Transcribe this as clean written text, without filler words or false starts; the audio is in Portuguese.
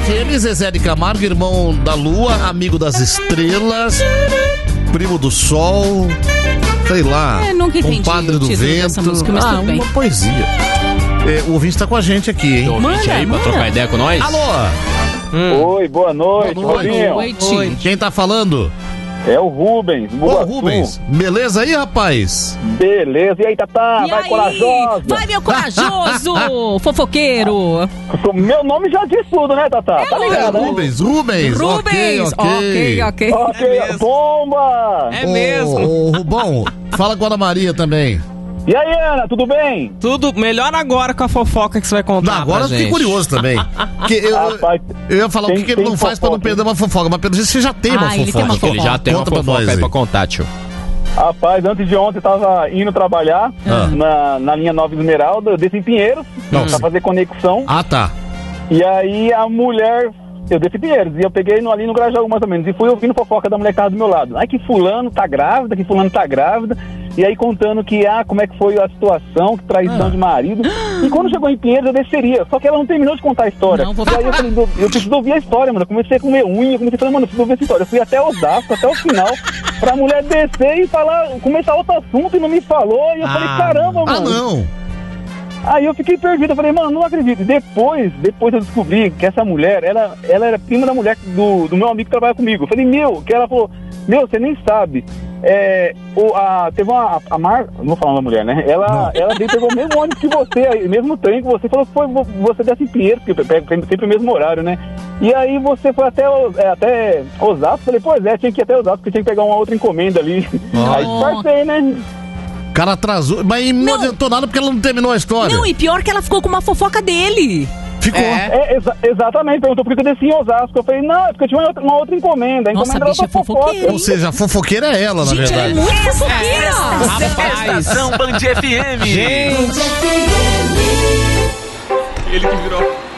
aquele Zezé de Camargo, irmão da lua, amigo das estrelas, primo do sol, sei lá, nunca entendi compadre o do título vento. dessa música, mas tudo bem. Uma poesia. O ouvinte tá com a gente aqui, hein? Ouvinte aí pra trocar ideia com nós. Alô? Oi, boa noite, Robinho. Noite. Quem tá falando? É o Rubens. Ô, Rubens, beleza aí, rapaz? Beleza, e aí, Tatá? E vai aí? corajosa? Vai, meu corajoso! Fofoqueiro! Meu nome já diz tudo, né, Tatá? Tá ligado, né? Rubens. Rubens! Ok. Ok, mesmo. bomba! É mesmo. Ô, Rubão, fala com a Ana Maria também. E aí, Ana, tudo bem? Tudo melhor agora com a fofoca que você vai contar. Não, agora eu pra fiquei gente. curioso também. Rapaz, Eu ia falar o que ele não faz pra não perder uma fofoca, mas pelo jeito você já tem uma ele tem fofoca. uma Acho que ele já tem uma Conta pra fofoca nós aí aí. pra contar, tio. Rapaz, antes de ontem eu tava indo trabalhar na linha Nova Esmeralda, eu desci em Pinheiros pra fazer conexão. Ah, tá. E aí a mulher... Eu desci em Pinheiros e eu peguei ali no Grajaú mais ou menos e fui ouvindo fofoca da molecada do meu lado. Ai, que fulano tá grávida, que fulano tá grávida. E aí contando que, como é que foi a situação, que traição de marido. E quando chegou em Pinheiros eu desceria. Só que ela não terminou de contar a história. Não, vou E aí eu falei, eu preciso ouvir a história, mano. Eu comecei a comer unha, eu comecei a falar, mano, eu preciso ouvir essa história. Eu fui até Osasco, até o final, pra mulher descer e falar, começar outro assunto e não me falou. E eu falei, caramba, mano. Ah, não. Aí eu fiquei perdido, eu falei, mano, não acredito. Depois eu descobri que essa mulher, ela era prima da mulher do meu amigo que trabalha comigo. Eu falei, que ela falou, você nem sabe. Teve a Mar, não vou falar uma mulher, né? Ela pegou o mesmo ônibus que você, o mesmo trem que você, falou que foi você desce em Pinheiros, porque pega sempre o mesmo horário, né? E aí você foi até Osasco, falei, pois é, tinha que ir até Osasco, porque tinha que pegar uma outra encomenda ali. Aí disfarcei, né? O cara atrasou, mas não adiantou nada porque ela não terminou a história. Não, e pior que ela ficou com uma fofoca dele. Ficou. Exatamente, perguntou por que eu desci em Osasco. Eu falei, não, é porque eu tinha uma outra encomenda. A Nossa, encomenda a bicha era outra é fofoqueira, Ou seja, a fofoqueira é ela, na Gente, ela é verdade. muito fofoqueira. Rapaz. Estação Band FM. Gente. Ele que virou.